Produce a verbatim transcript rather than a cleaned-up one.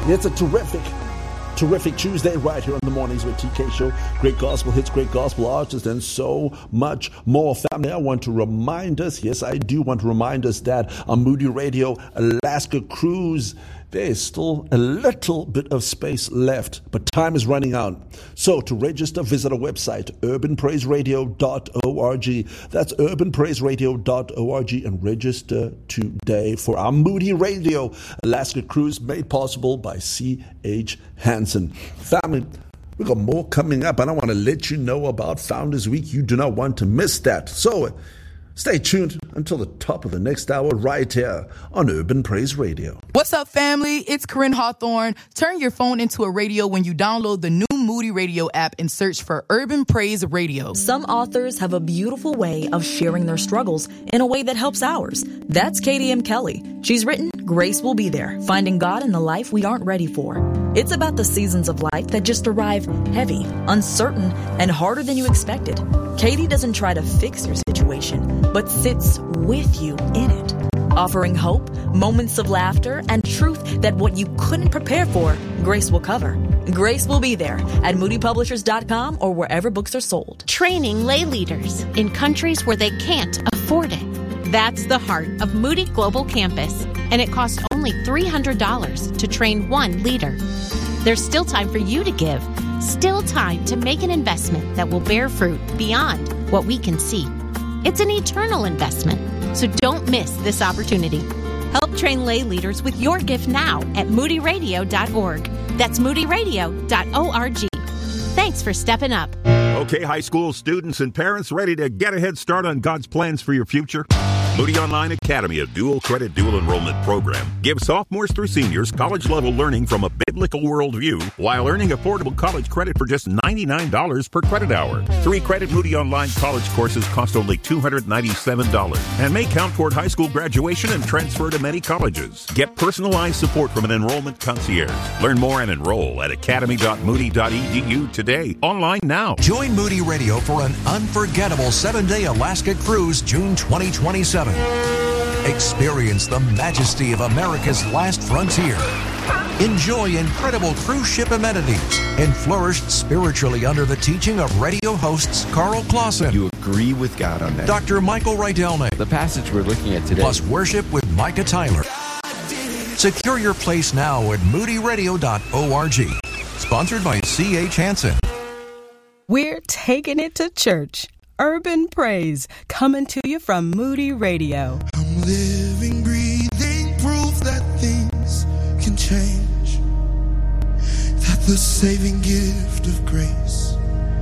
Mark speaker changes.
Speaker 1: It's a terrific, terrific Tuesday right here on the Mornings with T K Show. Great gospel hits, great gospel artists, and so much more. Family, I want to remind us, yes, I do want to remind us that on Moody Radio Alaska Cruise, there is still a little bit of space left, but time is running out. So to register, visit our website, urban praise radio dot org. That's urban praise radio dot org and register today for our Moody Radio Alaska Cruise, made possible by C H Hansen. Family, we've got more coming up, and I want to let you know about Founders Week. You do not want to miss that. So stay tuned until the top of the next hour right here on Urban Praise Radio.
Speaker 2: What's up, family? It's Corinne Hawthorne. Turn your phone into a radio when you download the new Moody Radio app and search for Urban Praise Radio.
Speaker 3: Some authors have a beautiful way of sharing their struggles in a way that helps ours. That's Katie M. Kelly. She's written Grace Will Be There, Finding God in the Life We Aren't Ready For. It's about the seasons of life that just arrive heavy, uncertain, and harder than you expected. Katie doesn't try to fix your situation, but sits with you in it, offering hope, moments of laughter, and truth that what you couldn't prepare for, Grace will cover. Grace will be there at moody publishers dot com or wherever books are sold.
Speaker 4: Training lay leaders in countries where they can't afford it. That's the heart of Moody Global Campus, and it costs only three hundred dollars to train one leader. There's still time for you to give, still time to make an investment that will bear fruit beyond what we can see. It's an eternal investment, so don't miss this opportunity. Help train lay leaders with your gift now at moody radio dot org. That's moody radio dot org. Thanks for stepping up.
Speaker 5: Okay, high school students and parents ready to get a head start on God's plans for your future? Moody Online Academy, a dual credit, dual enrollment program, gives sophomores through seniors college-level learning from a biblical worldview while earning affordable college credit for just ninety-nine dollars per credit hour. Three-credit Moody Online college courses cost only two hundred ninety-seven dollars and may count toward high school graduation and transfer to many colleges. Get personalized support from an enrollment concierge. Learn more and enroll at academy dot moody dot e d u today. Online now.
Speaker 6: Join Moody Radio for an unforgettable seven-day Alaska cruise June twenty twenty-seven. Experience the majesty of America's last frontier. Enjoy incredible cruise ship amenities and flourish spiritually under the teaching of radio hosts Carl Clausen.
Speaker 7: You agree with God on that.
Speaker 6: Doctor Michael Rydelnik.
Speaker 7: The passage we're looking at today.
Speaker 6: Plus worship with Micah Tyler. Secure your place now at moody radio dot org. Sponsored by C H Hansen.
Speaker 8: We're taking it to church. Urban Praise, coming to you from Moody Radio.
Speaker 9: I'm living, breathing proof that things can change, that the saving gift of grace